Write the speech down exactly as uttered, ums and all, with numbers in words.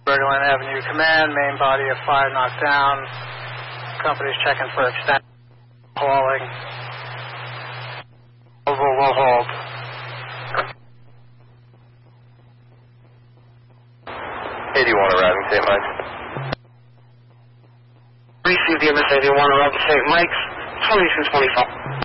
Berglund Avenue Command, main body of fire knocked down. Company's checking for extent. Hauling. Over, we'll hold. eighty-one arriving, Saint Mike's. Received the M S eighty-one arriving, Saint Mike's, twenty-two twenty-five.